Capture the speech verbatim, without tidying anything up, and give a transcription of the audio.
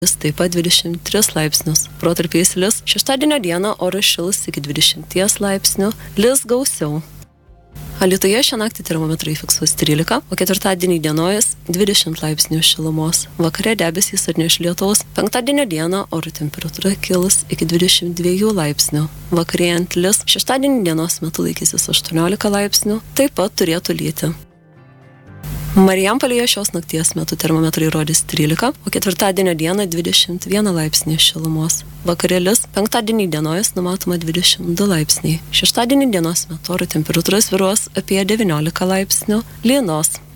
taip pat dvidešimt tris laipsnius. Protarpiais lis. Šeštadienio dieną oras šils iki dvidešimt laipsnių, lis gausiau. Alytuje šią naktį termometrai fiksuos trylika, o ketvirtadienį dienojas dvidešimt laipsnių šilumos. Vakare debesys atneš lietaus. Penktadienio dieną oro temperatūra kils iki dvidešimt dviejų laipsnių. Vakarėjant lis. Šeštadienį dienos metu laikysis aštuoniolika laipsnių, taip pat turėtų lyti. Marijampolėje šios nakties metu termometrai rodys trylika, o ketvirtadienio dieną dvidešimt vieną laipsnį šilumos. Vakarėlis, penktadienį dienojas numatoma dvidešimt du laipsniai. Šeštadienį dienos metu oro temperatūra svyruos apie devyniolika laipsnių, lynos.